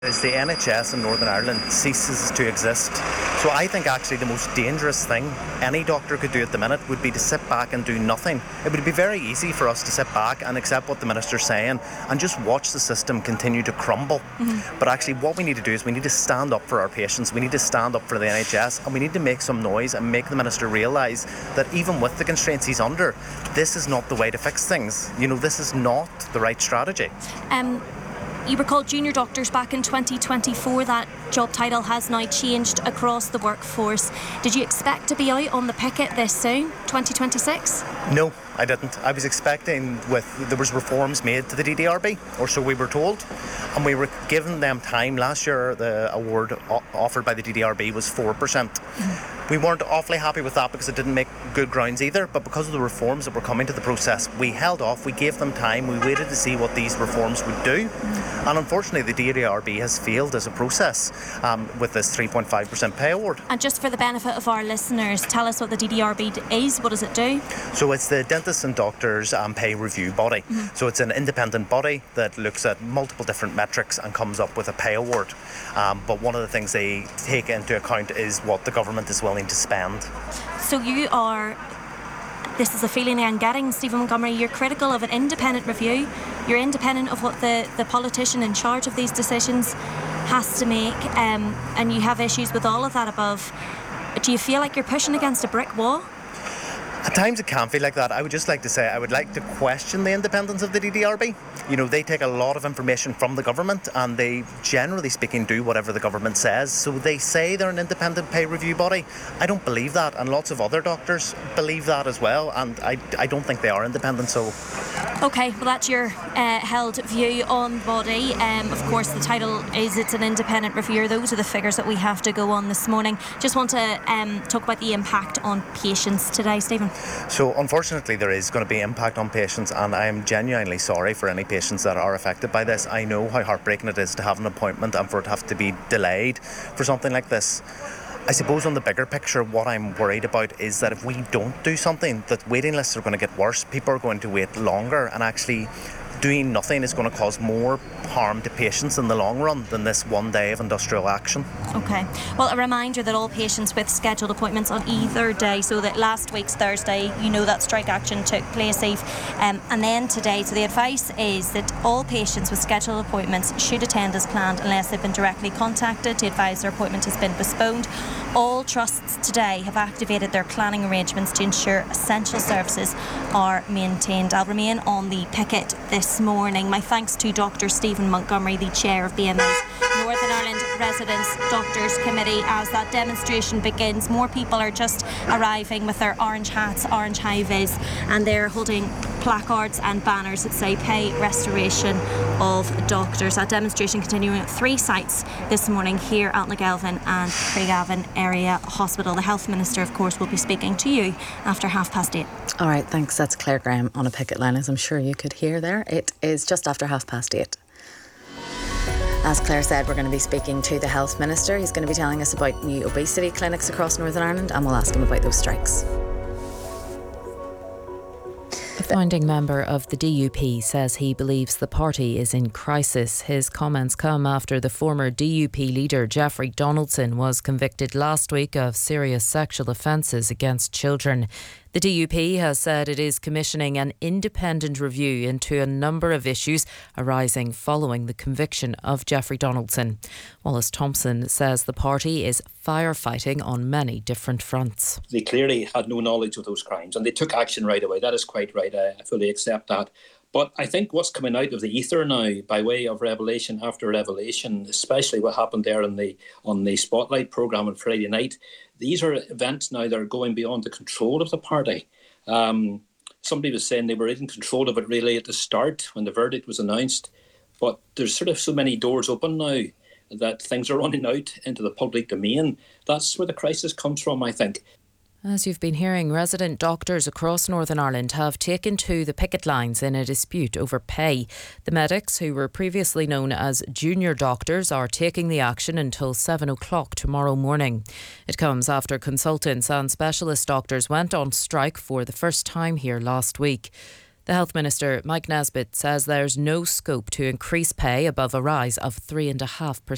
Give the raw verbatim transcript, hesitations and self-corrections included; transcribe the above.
As the N H S in Northern Ireland ceases to exist. So I think actually the most dangerous thing any doctor could do at the minute would be to sit back and do nothing. It would be very easy for us to sit back and accept what the Minister's saying and just watch the system continue to crumble. Mm-hmm. But actually what we need to do is we need to stand up for our patients, we need to stand up for the N H S, and we need to make some noise and make the Minister realise that even with the constraints he's under, this is not the way to fix things. You know, this is not the right strategy. Um. You were called junior doctors back in twenty twenty-four. That job title has now changed across the workforce. Did you expect to be out on the picket this soon, twenty twenty-six? No, I didn't. I was expecting with there was reforms made to the D D R B, or so we were told, and we were given them time. Last year, the award o- offered by the D D R B was four percent. Mm-hmm. We weren't awfully happy with that because it didn't make good grounds either, but because of the reforms that were coming to the process, we held off, we gave them time, we waited to see what these reforms would do. Mm-hmm. And unfortunately, the D D R B has failed as a process um, with this three point five percent pay award. And just for the benefit of our listeners, tell us what the D D R B is. What does it do? So it's the Dentists and Doctors um, Pay Review Body. Mm-hmm. So it's an independent body that looks at multiple different metrics and comes up with a pay award. Um, but one of the things they take into account is what the government is willing to spend. So you are... This is a feeling I'm getting, Stephen Montgomery. You're critical of an independent review. You're independent of what the, the politician in charge of these decisions has to make, um, and you have issues with all of that above. Do you feel like you're pushing against a brick wall? At times it can feel like that. I would just like to say I would like to question the independence of the D D R B. You know, they take a lot of information from the government and they, generally speaking, do whatever the government says. So they say they're an independent pay review body. I don't believe that, and lots of other doctors believe that as well, and I, I don't think they are independent, so... OK, well that's your uh, held view on the body. Um, of course, the title is it's an independent reviewer. Those are the figures that we have to go on this morning. Just want to um, talk about the impact on patients today, Stephen. So unfortunately there is going to be impact on patients, and I am genuinely sorry for any patients that are affected by this. I know how heartbreaking it is to have an appointment and for it to have to be delayed for something like this. I suppose on the bigger picture, what I'm worried about is that if we don't do something, that waiting lists are going to get worse, people are going to wait longer, and actually doing nothing is going to cause more harm to patients in the long run than this one day of industrial action. OK. Well, a reminder that all patients with scheduled appointments on either day, so that last week's Thursday, you know that strike action took place, Eve, um, and then today. So the advice is that all patients with scheduled appointments should attend as planned unless they've been directly contacted to advise their appointment has been postponed. All trusts today have activated their planning arrangements to ensure essential services are maintained. I'll remain on the picket this morning. My thanks to Doctor Stephen Montgomery, the chair of B M A's Northern Ireland Residents Doctors Committee. As that demonstration begins, more people are just arriving with their orange hats, orange high-vis, and they're holding placards and banners that say pay restoration of doctors. That demonstration continuing at three sites this morning here at Nagelvin and Craigavon Area Hospital. The Health Minister, of course, will be speaking to you after half past eight. All right, thanks. That's Claire Graham on a picket line, as I'm sure you could hear there. It is just after half past eight. As Claire said, we're going to be speaking to the Health Minister. He's going to be telling us about new obesity clinics across Northern Ireland, and we'll ask him about those strikes. The founding member of the D U P says he believes the party is in crisis. His comments come after the former D U P leader Jeffrey Donaldson was convicted last week of serious sexual offences against children. The D U P has said it is commissioning an independent review into a number of issues arising following the conviction of Jeffrey Donaldson. Wallace Thompson says the party is firefighting on many different fronts. They clearly had no knowledge of those crimes and they took action right away. That is quite right. I fully accept that. But I think what's coming out of the ether now, by way of revelation after revelation, especially what happened there on the on the Spotlight programme on Friday night, these are events now that are going beyond the control of the party. Um, somebody was saying they were in control of it really at the start when the verdict was announced. But there's sort of so many doors open now that things are running out into the public domain. That's where the crisis comes from, I think. As you've been hearing, resident doctors across Northern Ireland have taken to the picket lines in a dispute over pay. The medics, who were previously known as junior doctors, are taking the action until seven o'clock tomorrow morning. It comes after consultants and specialist doctors went on strike for the first time here last week. The Health Minister, Mike Nesbitt, says there's no scope to increase pay above a rise of three point five percent.